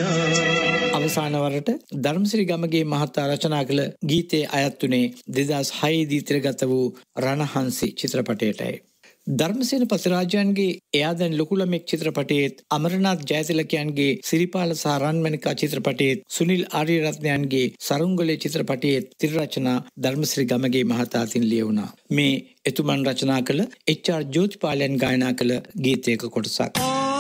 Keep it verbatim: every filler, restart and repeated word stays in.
අවසාන වරට ධර්මසිරි ගමගේ මහතා රචනා කළ ගීතයේ අයත් වුණේ දෙදහස් හය දී තිරගත වූ රණහංසි චිත්‍රපටයටයි. ධර්මසේන පතිරාජයන්ගේ එයා දැන් ලොකු ළමෙක් චිත්‍රපටයේත්, අමරනාත් ජයතිලකයන්ගේ සිරිපාල සහ රන්මැණිකා චිත්‍රපටයේත්, සුනිල් ආරියරත්නයන්ගේ සරුංගලේ චිත්‍රපටයේත් තිර රචනා ධර්මසිරි ගමගේ මහතා අතින් ලියවුණා. මේ එතුමන් රචනා කළ එච් ආර් ජෝතිපාලයන් ගායනා කළ ගීතයක කොටසක්.